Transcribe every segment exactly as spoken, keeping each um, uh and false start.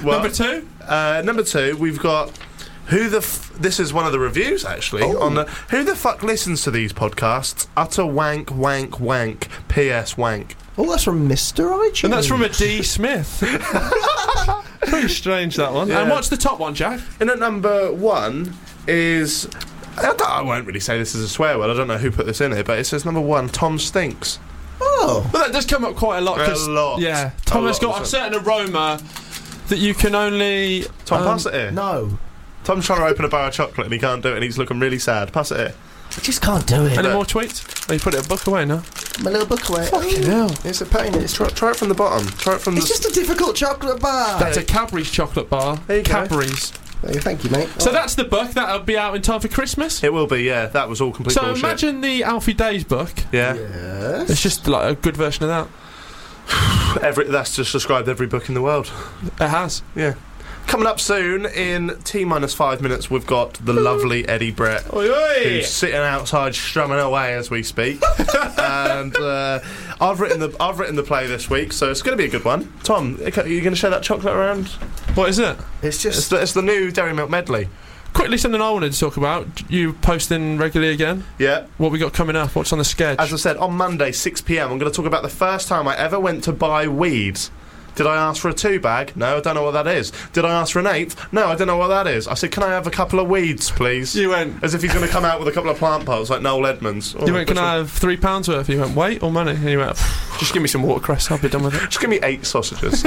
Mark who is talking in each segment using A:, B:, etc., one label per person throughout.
A: Number two?
B: Uh, number two, we've got... Who the f- this is one of the reviews actually
C: Oh.
B: on the who the fuck listens to these podcasts? Utter wank, wank, wank. P S wank.
C: Oh, that's from Mister iTunes.
A: And that's from a D. Smith. Pretty strange, that one.
B: Yeah.
A: And what's the top one, Jack?
B: And at number one is I, don't, I won't really say this is a swear word. I don't know who put this in here, but it says number one. Tom stinks.
C: Oh,
A: But that does come up quite a lot. 'cause-
B: A lot.
A: Yeah, Tom
B: A
A: has
B: lot
A: got
B: of
A: a certain aroma that you can only.
B: Tom,
A: um,
B: pass it here.
C: no.
B: Tom's trying to open a bar of chocolate and he can't do it, and he's looking really sad. Pass it here.
C: I just can't do it.
A: Any
B: Look.
A: more tweets? Oh, you put it a book away now.
C: My little book away.
A: Fucking hell.
C: It's a pain. It's,
B: Try, try it from the bottom. Try it from
C: it's
B: the.
C: just a difficult chocolate bar.
A: That's a Cadbury's chocolate bar.
B: There you go.
A: Cadbury's.
C: Hey, thank you, mate.
A: So
C: Oh.
A: that's the book. That'll be out in time for Christmas.
B: It will be, yeah. That was all complete
A: So
B: bullshit.
A: imagine the Alfie Days book.
B: yeah.
C: Yes.
A: It's just like a good version of that.
B: Every that's just described every book in the world.
A: It has.
B: Yeah. Coming up soon in T minus five minutes, we've got the lovely Eddie Brett, who's sitting outside strumming away as we speak. and uh, I've written the I've written the play this week, so it's going to be a good one. Tom, are you going to share that chocolate around?
A: What is it?
C: It's
B: It's
C: just.
B: the, it's the new Dairy Milk medley.
A: Quickly, something I wanted to talk about. You posting regularly again?
B: Yeah.
A: What we got coming up? What's on the sketch?
B: As I said, on Monday, six p m, I'm going to talk about the first time I ever went to buy weed. Did I ask for a two bag? No, I don't know what that is. Did I ask for an eighth? No, I don't know what that is. I said, can I have a couple of weeds, please?
A: You went.
B: As if he's going to come out with a couple of plant pots like Noel Edmonds. Oh,
A: You went. Can
B: which
A: I
B: one?
A: have three pounds worth? You went. Weight or money? And you went. Just give me some watercress. I'll be done with it.
B: Just give me eight sausages.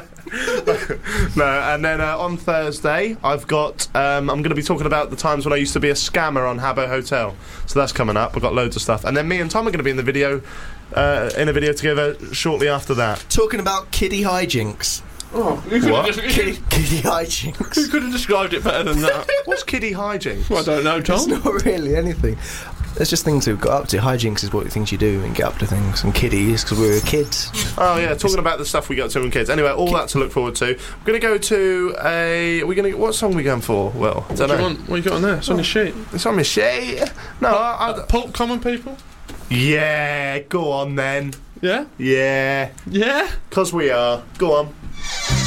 B: No, and then uh, on Thursday, I've got. Um, I'm going to be talking about the times when I used to be a scammer on Habbo Hotel. So that's coming up. I've got loads of stuff, and then me and Tom are going to be in the video, uh, in a video together shortly after that.
C: Talking about kiddie hijinks.
A: Oh, you could
B: What?
A: have just,
C: Kiddie, kiddie
A: you
C: hijinks.
A: could have described it better than that.
B: What's kiddie hijinks?
A: Well, I don't know,
C: It's
A: Tom.
C: not really anything. It's just things we've got up to. Hijinks is what things you do and get up to things. And kiddies, because we were kids.
B: Oh yeah, talking about the stuff we got to when kids. Anyway, all that to look forward to. We're going to go to a. We're going to. What song are we going for? Well, I don't
A: What, do you
B: know.
A: want? What you got on there? It's on your sheet.
B: It's on my sheet. No, I, I,
A: Pulp Common People.
B: yeah. Go on then.
A: Yeah.
B: Yeah.
A: Yeah.
B: Cause we are. Go on.